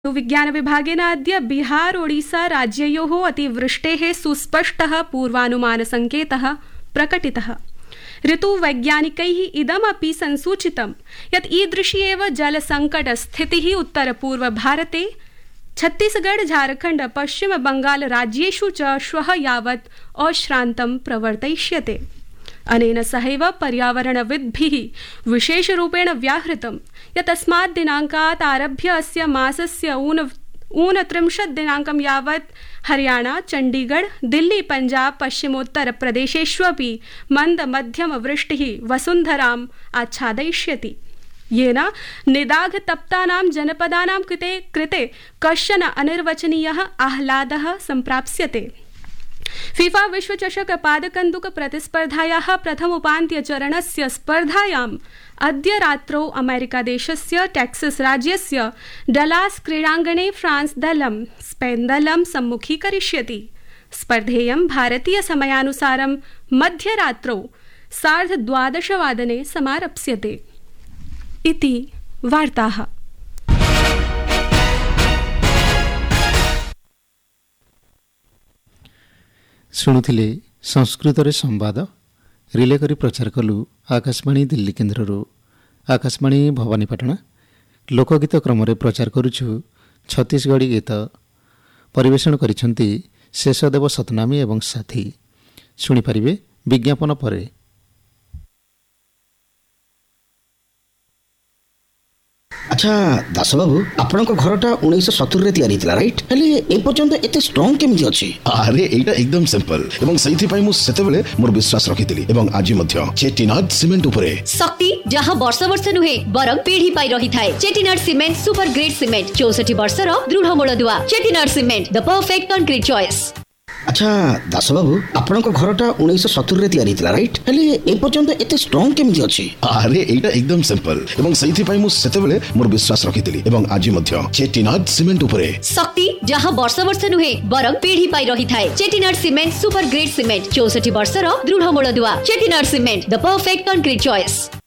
विज्ञान विभागेन अद्य बिहार ओडिशा राज्ययोः अतिवृष्टेः सुस्पष्टः पूर्वानुमानसङ्केतः प्रकटितः। ऋतुवैज्ञानिकैः इदमपि संसूचितं यत् ईदृशी एव जलसङ्कटस्थितिः उत्तरपूर्वभारते छत्तीसगढ़, झारखण्ड, पश्चिम बंगाल राज्येषु च श्वः यावत् अश्रान्तं प्रवर्तयिष्यते। अनेन सहैव पर्यावरणविद्भिः विशेषरूपेण व्याहृतं यत् अस्मात् दिनाङ्कात् आरभ्य अस्य मासस्य 29 दिनाङ्कं यावत् हरियाणा, चण्डीगढ़, दिल्ली, पञ्जाब, पश्चिमोत्तरप्रदेशेष्वपि मन्दमध्यमवृष्टिः वसुन्धराम् आच्छादयिष्यति, येन निदाघतप्तानां जनपदानां कृते कश्चन अनिर्वचनीयः आह्लादः सम्प्राप्स्यते। फीफा विश्वचषक पादकन्दुक प्रतिस्पर्धायाः प्रथमोपान्त्यचरणस्य स्पर्धायाम् अद्य रात्रौ अमेरिकादेशस्य टेक्सास् राज्यस्य डलास् क्रीडाङ्गणे फ्रांस् दलं स्पेन् दलं सम्मुखीकरिष्यति। स्पर्धेयं भारतीय समयानुसारं मध्यरात्रौ 12:30 समारप्स्यते। इति वार्ताः। शुणुथिले संस्कृत रे संवाद रिले करी प्रचार कलु आकाशवाणी दिल्ली केन्द्रରୁ। आकाशवाणी भवानीपाटना लोकगीत क्रम रे प्रचार करुछु छत्तीसगढ़ी गीत परिवेषण करिसंती शेषदेव सतनामी एवं साथी। शुणी परिबे विज्ञापन परे। अच्छा दास बाबू, आपण घरटा 1970 रे तैयारी थिला राइट? हेले ए पर्यंत एते स्ट्रांग केमिति अछि? अरे एटा एकदम सिंपल एवं सही पई मु सेतेबेले मोर विश्वास रखितिली एवं आज मध्य चेटिनाड सीमेंट उपरे शक्ति जहां वर्ष वर्ष नुहे बरं पीढ़ी पाई रही थाए। Chettinad cement super grade cement 64 वर्षर दृढ़ मूलदुआ। Chettinad cement the perfect concrete choice. अच्छा दास बाबू, आपण घरटा 1970 रे तैयारी थिला राइट? हेले ए पर्यंत एते स्ट्रांग केमिति अछि? अरे एटा एकदम सिंपल एवं सही पई मु सेतेबेले मोर विश्वास रखितिली एवं आज मध्य चेटिनाड सीमेंट उपरे शक्ति जहां वर्ष वर्ष नुहे बरं पीढ़ी पाई रही थाए। Chettinad cement super grade cement 64 वर्षर दृढ़ मूलदुआ। Chettinad cement the perfect concrete choice.